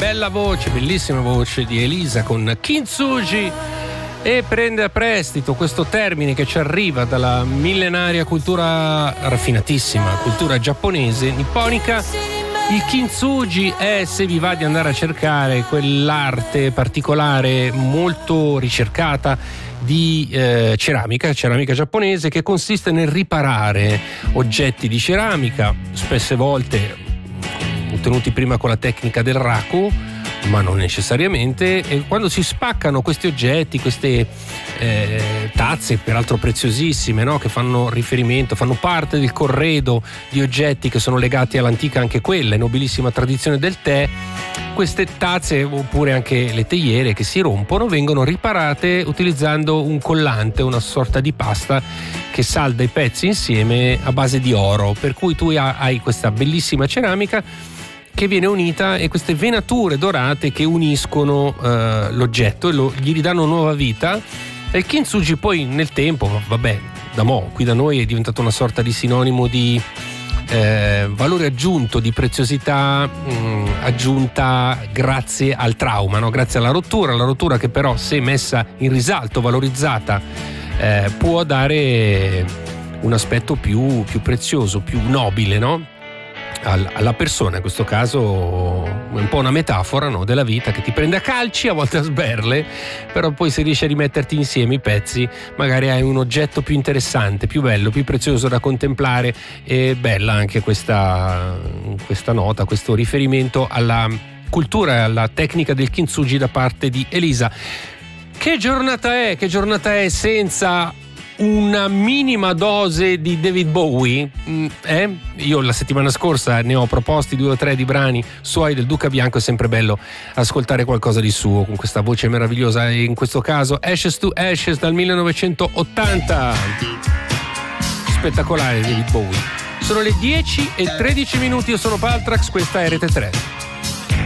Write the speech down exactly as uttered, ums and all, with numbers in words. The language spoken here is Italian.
bella voce, bellissima voce di Elisa con Kintsugi, e prende a prestito questo termine che ci arriva dalla millenaria cultura, raffinatissima cultura giapponese, nipponica. Il Kintsugi è, se vi va di andare a cercare, quell'arte particolare molto ricercata di eh, ceramica, ceramica giapponese, che consiste nel riparare oggetti di ceramica, spesse volte ottenuti prima con la tecnica del raku, ma non necessariamente, e quando si spaccano questi oggetti, queste eh, tazze peraltro preziosissime, no? Che fanno riferimento, fanno parte del corredo di oggetti che sono legati all'antica, anche quella nobilissima tradizione del tè, queste tazze oppure anche le teiere che si rompono vengono riparate utilizzando un collante, una sorta di pasta che salda i pezzi insieme a base di oro, per cui tu hai questa bellissima ceramica che viene unita, e queste venature dorate che uniscono eh, l'oggetto e lo, gli ridanno nuova vita. E il Kintsugi poi nel tempo, vabbè, da mo' qui da noi è diventato una sorta di sinonimo di eh, valore aggiunto, di preziosità mh, aggiunta grazie al trauma, no? Grazie alla rottura, la rottura che però, se messa in risalto, valorizzata, eh, può dare un aspetto più, più prezioso, più nobile, no? Alla persona, in questo caso è un po' una metafora, no? Della vita che ti prende a calci, a volte a sberle, però poi se riesci a rimetterti insieme i pezzi magari hai un oggetto più interessante, più bello, più prezioso da contemplare. E bella anche questa, questa nota, questo riferimento alla cultura e alla tecnica del Kintsugi da parte di Elisa. Che giornata è? Che giornata è senza una minima dose di David Bowie? Eh? Io la settimana scorsa ne ho proposti due o tre di brani suoi del Duca Bianco. È sempre bello ascoltare qualcosa di suo con questa voce meravigliosa, e in questo caso Ashes to Ashes dal millenovecentottanta. Spettacolare David Bowie. Sono le dieci e tredici minuti, io sono Paltrax, questa è Rete tre.